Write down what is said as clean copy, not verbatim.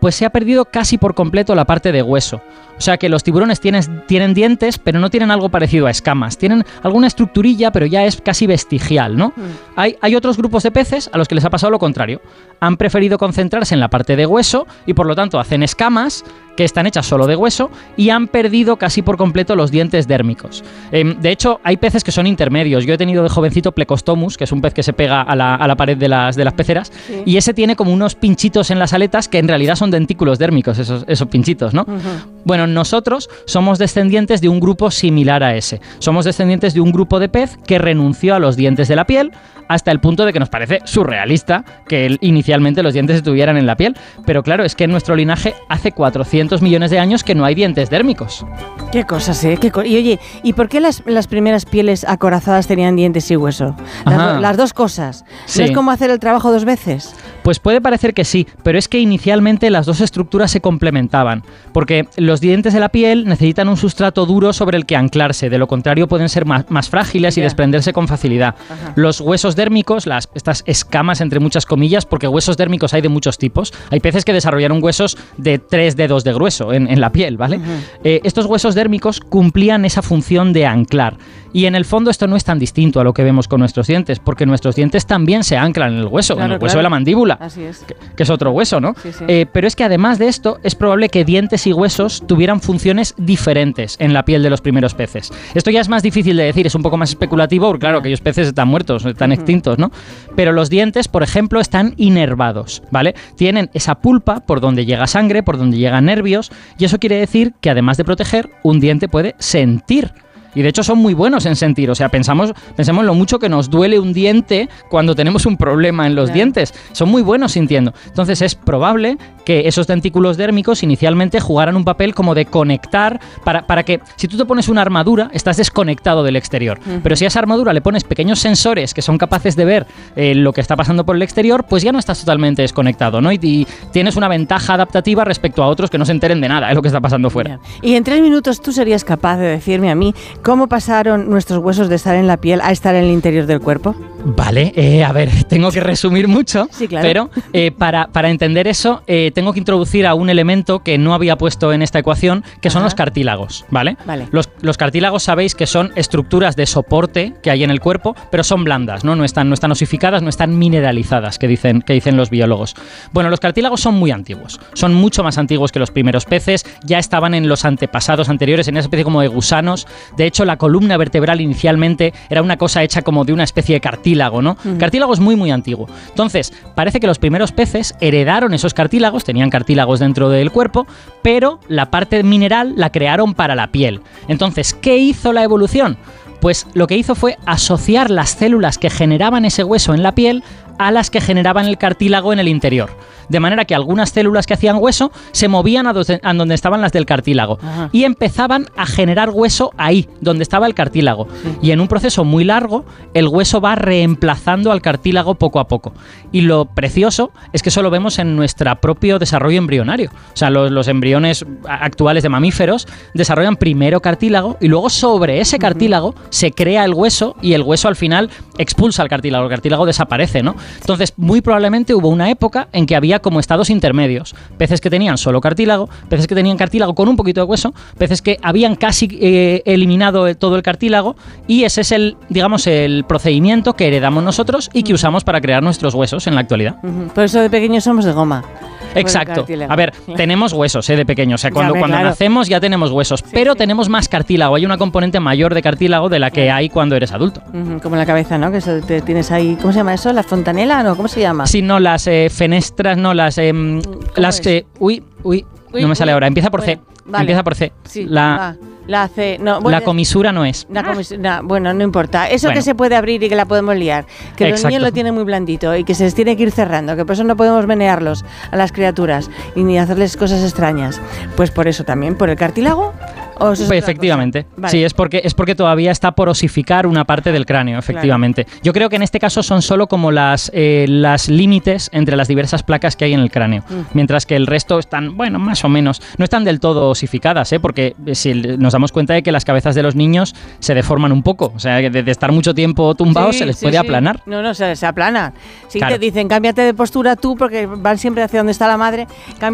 pues se ha perdido casi por completo la parte de hueso. O sea que los tiburones tienen dientes, pero no tienen algo parecido a escamas. Tienen alguna estructurilla, pero ya es casi vestigial, ¿no? Hay otros grupos de peces a los que les ha pasado lo contrario. Han preferido concentrarse en la parte de hueso y por lo tanto hacen escamas que están hechas solo de hueso y han perdido casi por completo los dientes dérmicos. De hecho, hay peces que son intermedios. Yo he tenido de jovencito Plecostomus, que es un pez que se pega a la pared de las peceras, sí. Y ese tiene como unos pinchitos en las aletas que en realidad son dentículos dérmicos, esos pinchitos, ¿no? Bueno, nosotros somos descendientes de un grupo similar a ese. Somos descendientes de un grupo de pez que renunció a los dientes de la piel hasta el punto de que nos parece surrealista que inicialmente los dientes estuvieran en la piel. Pero claro, es que en nuestro linaje hace 400 millones de años que no hay dientes dérmicos. Qué cosas, ¿eh? Y oye, ¿y por qué las primeras pieles acorazadas tenían dientes y hueso? Las dos cosas. Sí. ¿No es como hacer el trabajo dos veces? Pues puede parecer que sí, pero es que inicialmente las dos estructuras se complementaban, porque los dientes de la piel necesitan un sustrato duro sobre el que anclarse, de lo contrario pueden ser más frágiles y desprenderse con facilidad. Los huesos dérmicos, estas escamas entre muchas comillas, porque huesos dérmicos hay de muchos tipos, hay peces que desarrollaron huesos de 3 dedos de grueso en la piel, ¿vale? Estos huesos dérmicos cumplían esa función de anclar. Y en el fondo esto no es tan distinto a lo que vemos con nuestros dientes, porque nuestros dientes también se anclan en el hueso, claro, en el hueso de la mandíbula. Así es. Que es otro hueso, ¿no? Sí, sí. Pero es que además de esto, es probable que dientes y huesos tuvieran funciones diferentes en la piel de los primeros peces. Esto ya es más difícil de decir, es un poco más especulativo, porque claro, aquellos peces están muertos, están extintos, ¿no? Pero los dientes, por ejemplo, están inervados, ¿vale? Tienen esa pulpa por donde llega sangre, por donde llegan nervios, y eso quiere decir que además de proteger, un diente puede sentir. Y de hecho son muy buenos en sentir, o sea, pensemos lo mucho que nos duele un diente cuando tenemos un problema en los dientes. Son muy buenos sintiendo. Entonces es probable que esos dentículos dérmicos inicialmente jugaran un papel como de conectar para que si tú te pones una armadura, estás desconectado del exterior. Pero si a esa armadura le pones pequeños sensores que son capaces de ver lo que está pasando por el exterior, pues ya no estás totalmente desconectado, ¿no? Y tienes una ventaja adaptativa respecto a otros que no se enteren de nada de lo que está pasando fuera. Y en 3 minutos tú serías capaz de decirme a mí ¿cómo pasaron nuestros huesos de estar en la piel a estar en el interior del cuerpo? Vale, a ver, tengo que resumir mucho, sí, claro. Pero para entender eso tengo que introducir a un elemento que no había puesto en esta ecuación, que son los cartílagos, ¿vale? Los cartílagos sabéis que son estructuras de soporte que hay en el cuerpo, pero son blandas, ¿no? No están osificadas, no están mineralizadas, que dicen los biólogos. Bueno, los cartílagos son muy antiguos, son mucho más antiguos que los primeros peces, ya estaban en los antepasados anteriores, en esa especie como de gusanos. De hecho, la columna vertebral inicialmente era una cosa hecha como de una especie de cartílago, ¿no? Cartílago es muy, muy antiguo. Entonces, parece que los primeros peces heredaron esos cartílagos, tenían cartílagos dentro del cuerpo, pero la parte mineral la crearon para la piel. Entonces, ¿qué hizo la evolución? Pues lo que hizo fue asociar las células que generaban ese hueso en la piel a las que generaban el cartílago en el interior. De manera que algunas células que hacían hueso se movían a donde estaban las del cartílago. Y empezaban a generar hueso ahí, donde estaba el cartílago. Y en un proceso muy largo, el hueso va reemplazando al cartílago poco a poco. Y lo precioso es que eso lo vemos en nuestro propio desarrollo embrionario. O sea, los embriones actuales de mamíferos desarrollan primero cartílago y luego sobre ese cartílago se crea el hueso y el hueso al final expulsa el cartílago desaparece, ¿no? Entonces, muy probablemente hubo una época en que había como estados intermedios. Peces que tenían solo cartílago, peces que tenían cartílago con un poquito de hueso, peces que habían casi eliminado todo el cartílago, y ese es el procedimiento que heredamos nosotros y que usamos para crear nuestros huesos en la actualidad. Por eso de pequeños somos de goma. Exacto. A ver, tenemos huesos de pequeños. O sea, cuando nacemos ya tenemos huesos, pero tenemos más cartílago. Hay una componente mayor de cartílago de la que hay cuando eres adulto. Como en la cabeza, ¿no? Que eso tienes ahí, ¿cómo se llama eso? ¿La fontanela? ¿No? ¿Cómo se llama? Sí, no, las fenestras, no, las no me sale ahora. Empieza por C. Vale. Empieza por C. Sí, la C, no, bueno, la comisura no es. Bueno, no importa. Eso que se puede abrir y que la podemos liar. Que los niños lo tienen muy blandito y que se les tiene que ir cerrando. Que por eso no podemos menearlos a las criaturas y ni hacerles cosas extrañas. Pues por eso también, por el cartílago. Pues efectivamente, vale. Sí, es porque todavía está por osificar una parte del cráneo, efectivamente. Claro. Yo creo que en este caso son solo como las límites entre las diversas placas que hay en el cráneo, mientras que el resto están, bueno, más o menos, no están del todo osificadas, porque si nos damos cuenta de que las cabezas de los niños se deforman un poco, o sea, de estar mucho tiempo tumbados se les puede aplanar. No, se aplanan. Sí, claro. Te dicen, cámbiate de postura tú, porque van siempre hacia donde está la madre.